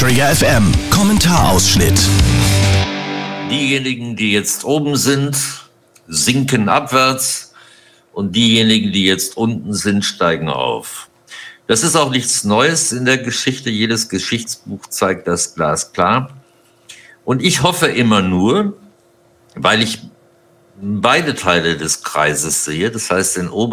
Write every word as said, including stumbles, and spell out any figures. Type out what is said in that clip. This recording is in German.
Träger F M. Kommentarausschnitt. Diejenigen, die jetzt oben sind, sinken abwärts und diejenigen, die jetzt unten sind, steigen auf. Das ist auch nichts Neues in der Geschichte. Jedes Geschichtsbuch zeigt das glasklar. Und ich hoffe immer nur, weil ich beide Teile des Kreises sehe, das heißt den oberen